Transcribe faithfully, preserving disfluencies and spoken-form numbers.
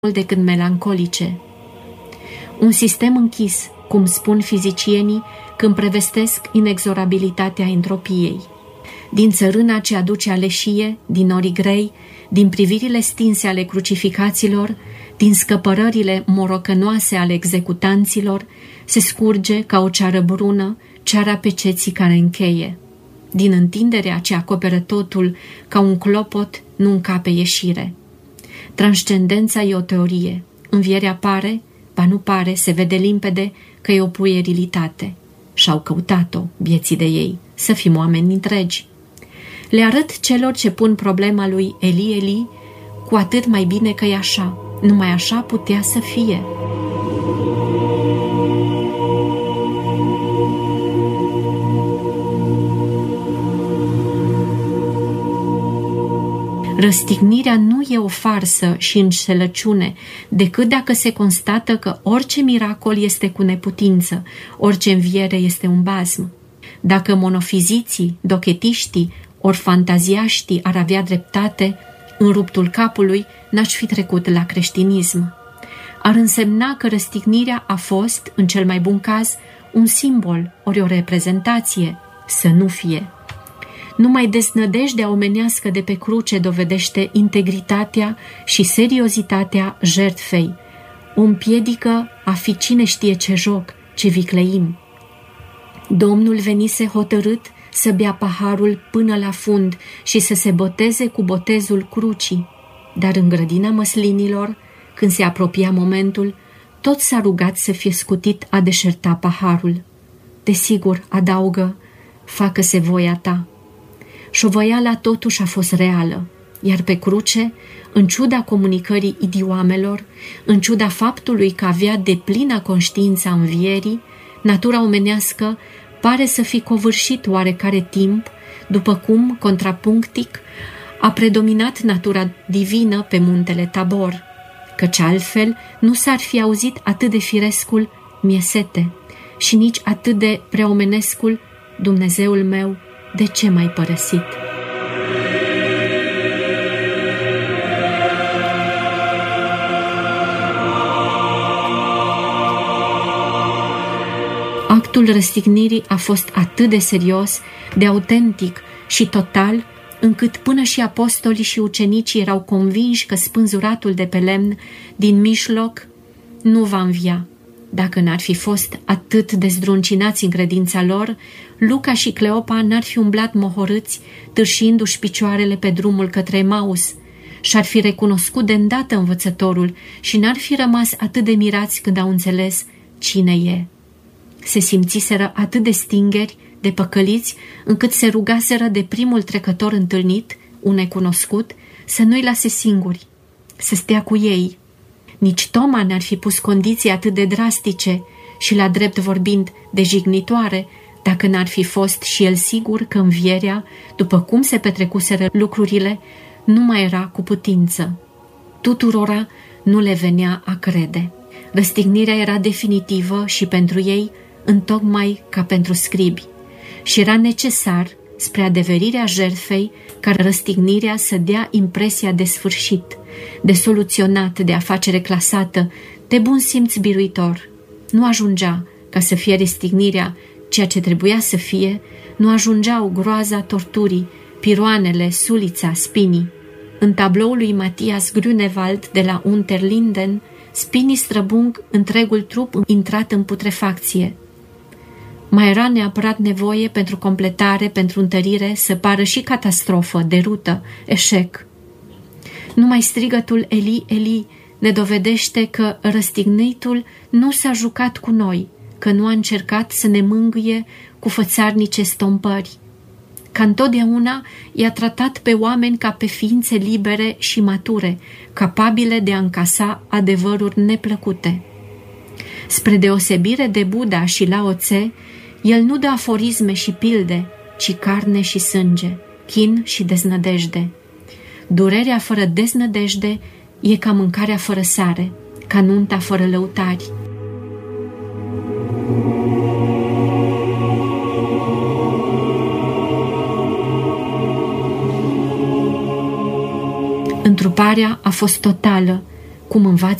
mult decât melancolice. Un sistem închis, cum spun fizicienii când prevestesc inexorabilitatea entropiei. Din țărâna ce aduce aleșie, din norii grei, din privirile stinse ale crucificaților, din scăpărările morocănoase ale executanților, se scurge ca o ceară brună ceara peceții care încheie. Din întinderea ce acoperă totul ca un clopot, nu încape ieșire. Transcendența e o teorie. Învierea pare, ba nu pare, se vede limpede că e o puerilitate. Și-au căutat-o vieții de ei, să fim oameni întregi. Le arăt celor ce pun problema lui Eli, Eli, cu atât mai bine că e așa. Numai așa putea să fie. Răstignirea nu e o farsă și înșelăciune, decât dacă se constată că orice miracol este cu neputință, orice înviere este un bazm. Dacă monofiziții, dochetiștii, ori fantaziaștii ar avea dreptate, în ruptul capului n-aș fi trecut la creștinism. Ar însemna că răstignirea a fost, în cel mai bun caz, un simbol, ori o reprezentație, să nu fie. Numai deznădejdea omenească de pe cruce dovedește integritatea și seriozitatea jertfei. O împiedică a fi cine știe ce joc, ce vicleim. Domnul venise hotărât să bea paharul până la fund și să se boteze cu botezul crucii. Dar în grădina măslinilor, când se apropia momentul, tot s-a rugat să fie scutit a deșerta paharul. Desigur, adaugă, facă-se voia ta. Șovăiala totuși a fost reală, iar pe cruce, în ciuda comunicării idiomelor, în ciuda faptului că avea deplina conștiința învierii, natura omenească pare să fi covârșit oarecare timp, după cum, contrapunctic, a predominat natura divină pe muntele Tabor, căci altfel nu s-ar fi auzit atât de firescul "mie sete" și nici atât de preomenescul "Dumnezeul meu, de ce m-ai părăsit?" Actul răstignirii a fost atât de serios, de autentic și total, încât până și apostolii și ucenicii erau convinși că spânzuratul de pe lemn din mijloc nu va învia. Dacă n-ar fi fost atât de zdruncinați în credința lor, Luca și Cleopa n-ar fi umblat mohorâți, târșindu-și picioarele pe drumul către Emaus, și-ar fi recunoscut de îndată învățătorul și n-ar fi rămas atât de mirați când au înțeles cine e. Se simțiseră atât de stingeri, de păcăliți, încât se rugaseră de primul trecător întâlnit, un necunoscut, să nu-i lase singuri, să stea cu ei. Nici Toma n-ar fi pus condiții atât de drastice și, la drept vorbind, de jignitoare, dacă n-ar fi fost și el sigur că învierea, după cum se petrecuseră lucrurile, nu mai era cu putință. Tuturora nu le venea a crede. Răstignirea era definitivă și pentru ei, întocmai ca pentru scribi, și era necesar, spre adeverirea jertfei, ca răstignirea să dea impresia de sfârșit, de soluționat, de afacere clasată, de bun simț biruitor. Nu ajungea ca să fie răstignirea ceea ce trebuia să fie, nu ajungeau groaza torturii, piroanele, sulița, spinii. În tabloul lui Matias Grunewald de la Unterlinden, spinii străbung întregul trup intrat în putrefacție. Mai era neapărat nevoie pentru completare, pentru întărire, să pară și catastrofă, derută, eșec. Numai strigătul Eli, Eli ne dovedește că răstignitul nu s-a jucat cu noi, că nu a încercat să ne mângâie cu fățarnice stompări. Ca întotdeauna i-a tratat pe oameni ca pe ființe libere și mature, capabile de a încasa adevăruri neplăcute. Spre deosebire de Buddha și Lao Tse, el nu dă aforisme și pilde, ci carne și sânge, chin și deznădejde. Durerea fără deznădejde e ca mâncarea fără sare, ca nunta fără lăutari. Întruparea a fost totală, cum învață